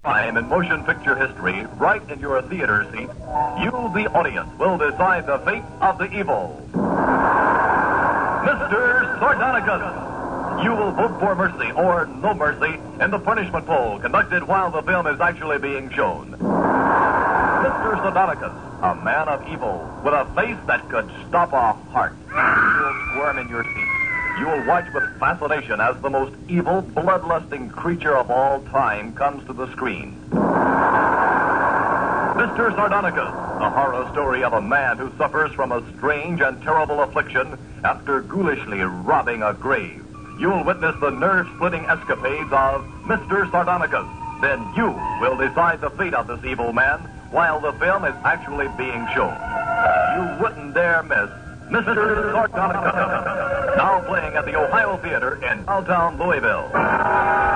time in motion picture history, right in your theater seat, you, the audience, will decide the fate of the evil. Mr. Sardonicus. You will vote for mercy or no mercy in the punishment poll conducted while the film is actually being shown. Mr. Sardonicus, a man of evil with a face that could stop a heart. You will squirm in your seat. You will watch with fascination as the most evil, bloodlusting creature of all time comes to the screen. Mr. Sardonicus, the horror story of a man who suffers from a strange and terrible affliction after ghoulishly robbing a grave. You'll witness the nerve-splitting escapades of Mr. Sardonicus. Then you will decide the fate of this evil man while the film is actually being shown. You wouldn't dare miss Mr. Sardonicus. Now playing at the Ohio Theater in downtown Louisville.